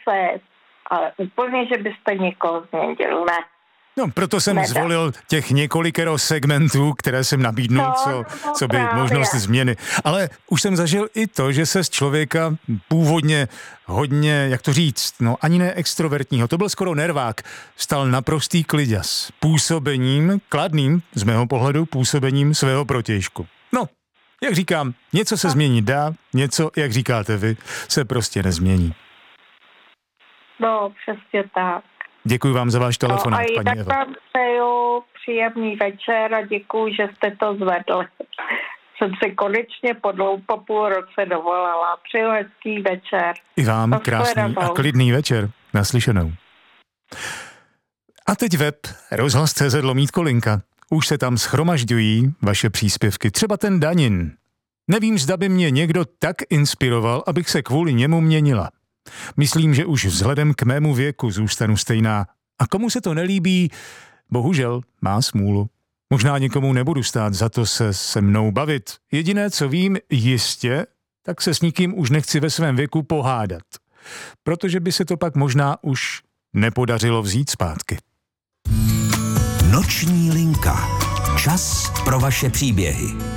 proces, ale úplně, že byste někoho změnil, ne. No, proto jsem zvolil těch několikero segmentů, které jsem nabídnul, co by možnost změny. Ale už jsem zažil i to, že se z člověka původně hodně, jak to říct, ani ne extrovertního, to byl skoro nervák, stal naprostý kliďas. Působením, kladným, z mého pohledu, působením svého protějšku. No, jak říkám, něco se změnit dá, něco, jak říkáte vy, se prostě nezmění. No, přesně tak. Děkuji vám za váš telefonát, paní Eva. A tak vám přeju příjemný večer a děkuji, že jste to zvedli. Jsem se konečně po půl roce dovolala. Přeju hezký večer. I vám krásný a klidný večer. Naslyšenou. A teď web rozhlas.cz/linka. Už se tam shromažďují vaše příspěvky. Třeba ten Danin. Nevím, zda by mě někdo tak inspiroval, abych se kvůli němu měnila. Myslím, že už vzhledem k mému věku zůstanu stejná. A komu se to nelíbí, bohužel má smůlu. Možná někomu nebudu stát za to se mnou bavit. Jediné, co vím jistě, tak se s nikým už nechci ve svém věku pohádat. Protože by se to pak možná už nepodařilo vzít zpátky. Noční linka. Čas pro vaše příběhy.